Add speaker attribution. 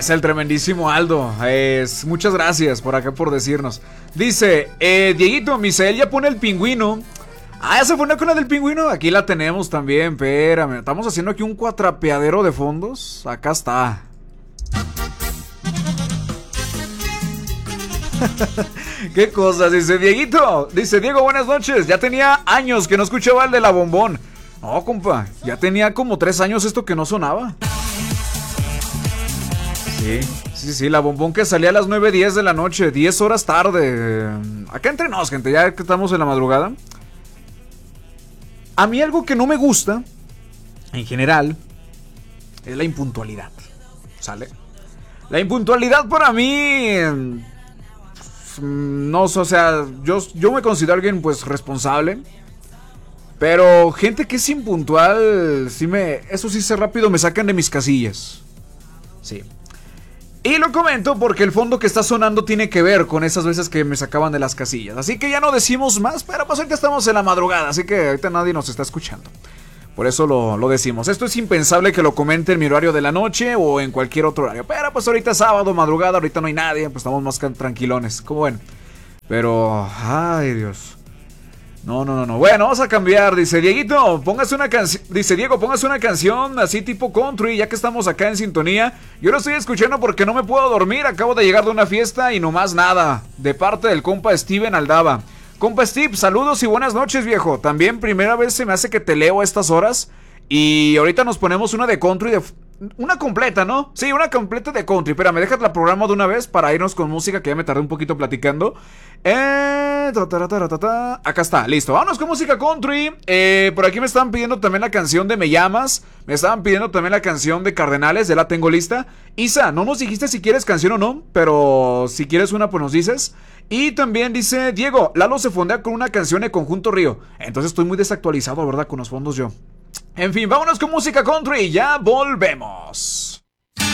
Speaker 1: Es el tremendísimo Aldo. Muchas gracias por acá por decirnos. Dice, Dieguito, Misael ya pone el pingüino. Ah, ¿ya se pone con la del pingüino? Aquí la tenemos también, espérame. Estamos haciendo aquí un cuatrapeadero de fondos. Acá está. ¿Qué cosas? Dice Dieguito. Dice Diego, buenas noches. Ya tenía años que no escuchaba el de la bombón. No, compa, ya tenía como 3 años esto que no sonaba. Sí, la bombón que salía a las 9:10 de la noche, 10 horas tarde. Acá entre nos, gente, ya que estamos en la madrugada. A mí algo que no me gusta, en general, es la impuntualidad. ¿Sale? La impuntualidad para mí... No, o sea, yo me considero alguien pues responsable. Pero gente que es impuntual, eso sí sé rápido, me sacan de mis casillas. Sí. Y lo comento porque el fondo que está sonando tiene que ver con esas veces que me sacaban de las casillas. Así que ya no decimos más, pero pues ahorita estamos en la madrugada, así que ahorita nadie nos está escuchando. Por eso lo decimos. Esto es impensable que lo comente en mi horario de la noche o en cualquier otro horario. Pero pues ahorita es sábado, madrugada, ahorita no hay nadie, pues estamos más tranquilones. Como ven. Pero, ay Dios. No. Bueno, vamos a cambiar. Dice Dieguito, póngase una canción. Dice Diego, póngase una canción así tipo country, ya que estamos acá en sintonía. Yo lo estoy escuchando porque no me puedo dormir. Acabo de llegar de una fiesta y nomás nada. De parte del compa Steven Aldaba. Compa Steve, saludos y buenas noches, viejo. También primera vez se me hace que te leo a estas horas. Y ahorita nos ponemos una de country una completa, ¿no? Sí, una completa de country. Espérame, déjate la programa de una vez para irnos con música, que ya me tardé un poquito platicando. Acá está, listo. Vámonos con música country. Por aquí me estaban pidiendo también la canción de Me Llamas. Me estaban pidiendo también la canción de Cardenales. Ya la tengo lista. Isa, no nos dijiste si quieres canción o no, pero si quieres una, pues nos dices. Y también dice Diego, Lalo se fondea con una canción de Conjunto Río. Entonces estoy muy desactualizado, ¿verdad? Con los fondos yo. En fin, vámonos con música country y ya volvemos.